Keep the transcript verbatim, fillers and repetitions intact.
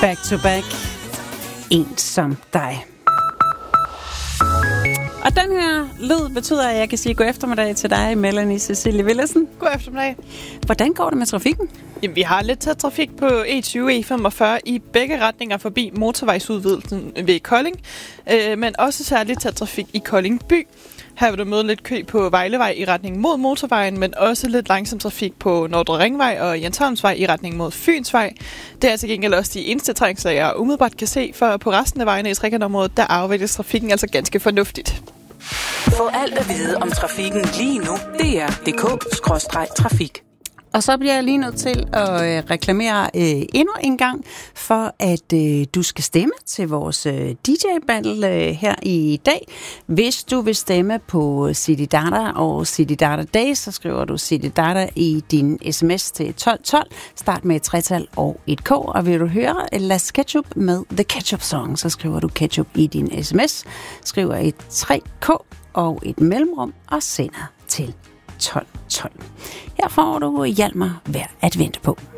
Back to back. En som dig. Og den her lyd betyder, at jeg kan sige god eftermiddag til dig, Melanie Cecilie Villadsen. God eftermiddag. Hvordan går det med trafikken? Jamen, vi har lidt tæt trafik på E tyve E femogfyrre i begge retninger forbi motorvejsudvidelsen ved Kolding, øh, men også særligt tæt trafik i Kolding by. Her vil du møde lidt kø på Vejlevej i retning mod motorvejen, men også lidt langsom trafik på Nordre Ringvej og Jens Holmsvej i retning mod Fynsvej. Det er til gengæld også de eneste trængsler, jeg umiddelbart kan se, for på resten af vejene i trekantområdet, der afvikles trafikken altså ganske fornuftigt. Få alt at vide om trafikken lige nu. D R punktum d k skråstreg trafik. Og så bliver jeg lige nødt til at øh, reklamere øh, endnu en gang for, at øh, du skal stemme til vores øh, D J-battle øh, her i dag. Hvis du vil stemme på City Data og City Data Day, så skriver du City Data i din sms til tolv tolv. Start med et tretal og et K. Og vil du høre Las Ketchup med The Ketchup Song, så skriver du Ketchup i din sms. Skriver et tre K og et mellemrum og sender til tolv tolv. Her får du Hjalmar værd at vente på.